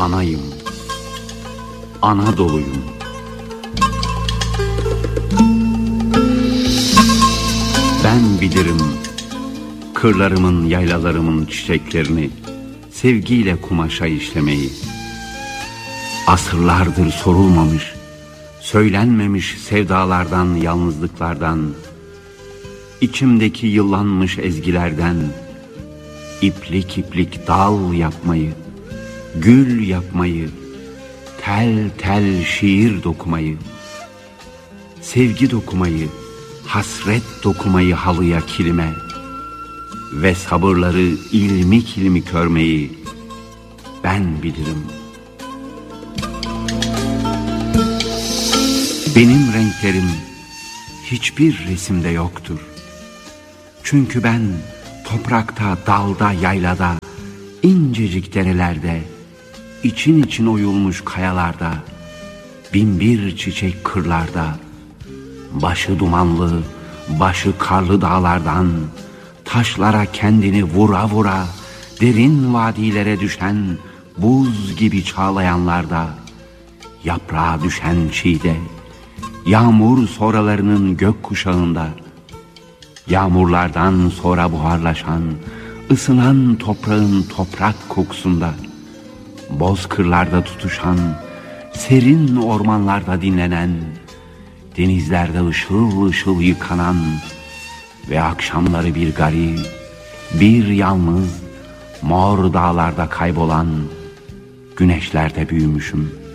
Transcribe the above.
anayım, Anadolu'yum. Ben bilirim kırlarımın, yaylalarımın çiçeklerini, sevgiyle kumaşa işlemeyi. Asırlardır sorulmamış, söylenmemiş sevdalardan, yalnızlıklardan, içimdeki yıllanmış ezgilerden, iplik iplik dal yapmayı, gül yapmayı, tel tel şiir dokumayı, sevgi dokumayı, hasret dokumayı halıya, kilime ve sabırları ilmik ilmik örmeyi ben bilirim. Benim renklerim hiçbir resimde yoktur. Çünkü ben toprakta, dalda, yaylada, incecik derelerde, için için oyulmuş kayalarda, binbir çiçek kırlarda, başı dumanlı, başı karlı dağlardan, taşlara kendini vura vura, derin vadilere düşen buz gibi çağlayanlarda, yaprağa düşen çiğde, yağmur sonralarının gökkuşağında, yağmurlardan sonra buharlaşan, ısınan toprağın toprak kokusunda, bozkırlarda tutuşan, serin ormanlarda dinlenen, denizlerde ışıl ışıl yıkanan ve akşamları bir garip, bir yalnız, mor dağlarda kaybolan güneşlerde büyümüşüm.